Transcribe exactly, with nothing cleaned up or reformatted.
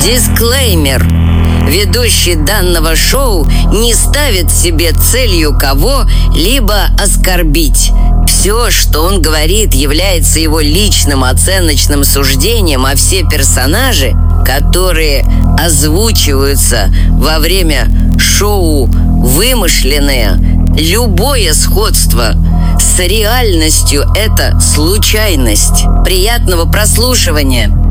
Дисклеймер. Ведущий данного шоу не ставит себе целью кого-либо оскорбить. Все, что он говорит, является его личным оценочным суждением, а все персонажи, которые озвучиваются во время шоу, вымышленные. Любое сходство с реальностью – это случайность. Приятного прослушивания!